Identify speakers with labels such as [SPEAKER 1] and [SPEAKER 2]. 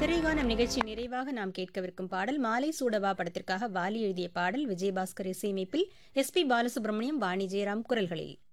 [SPEAKER 1] திரைகானம் நிகழ்ச்சி நிறைவாக நாம் கேட்கவிருக்கும் பாடல் மாலை சூடவா படத்திற்காக வாலி எழுதிய பாடல் விஜயபாஸ்கர் இசையமைப்பில் SP பாலசுப்ரமணியம் வாணி ஜெயராம் குரல்களில்.